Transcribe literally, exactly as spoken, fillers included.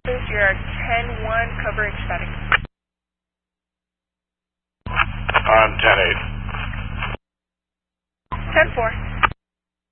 You're ten one, covering static. On ten eight. ten four.